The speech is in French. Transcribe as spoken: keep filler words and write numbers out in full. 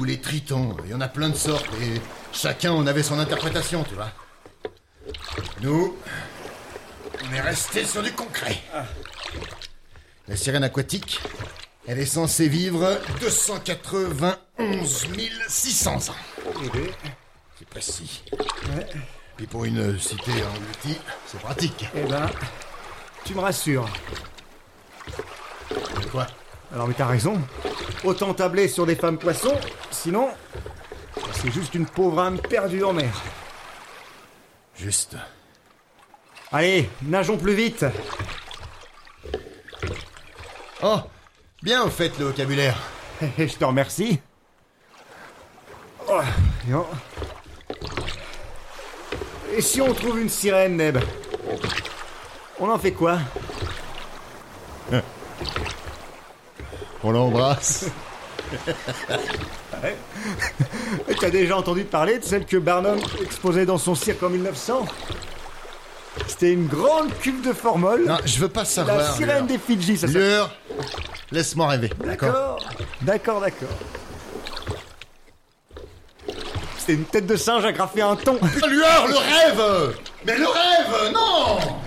ou les tritons. Il y en a plein de sortes et chacun en avait son interprétation, tu vois. Nous, on est resté sur du concret. Ah. La sirène aquatique, elle est censée vivre deux cent quatre-vingt-onze mille six cents ans. Eh c'est précis. Ouais. Puis pour une cité engloutie, c'est pratique. Eh ben, tu me rassures. Mais quoi? Alors mais t'as raison. Autant tabler sur des femmes poissons, sinon, c'est juste une pauvre âme perdue en mer. Juste. Allez, nageons plus vite. Oh, bien au fait le vocabulaire. Je te remercie. Oh, non. Et si on trouve une sirène, Neb? On en fait quoi? On l'embrasse. Ouais. T'as déjà entendu parler de celle que Barnum exposait dans son cirque en mille neuf cents? C'était une grande cuve de formol. Non, je veux pas savoir. La sirène Lure. des Fidji, ça Lure, laisse-moi rêver. D'accord. D'accord, d'accord. C'était une tête de singe agrafée à un thon. Lueur, le rêve! Mais le rêve, non!